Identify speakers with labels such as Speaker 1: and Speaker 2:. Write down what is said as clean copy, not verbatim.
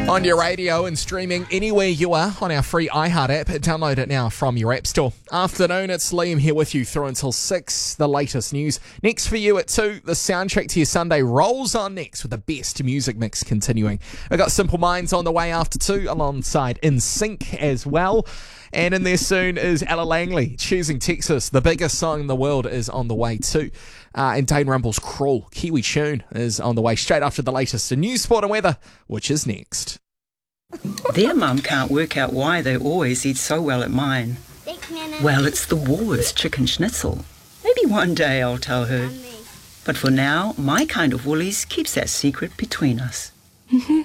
Speaker 1: On your radio and streaming anywhere you are on our free iHeart app. Download it now from your app store. Afternoon, it's Liam here with you through until 6, the latest news. Next for you at 2, the soundtrack to your Sunday rolls on next with the best music mix continuing. We've got Simple Minds on the way after 2 alongside In Sync as well. And in there soon is Ella Langley, Choosing Texas. The biggest song in the world is on the way too. And Dane Rumble's Crawl, Kiwi tune, is on the way straight after the latest in news, sport and weather, which is next.
Speaker 2: Their mum can't work out why they always eat so well at mine. Well, it's the Woolworths chicken schnitzel. Maybe one day I'll tell her. But for now, my kind of Woolies keeps that secret between us.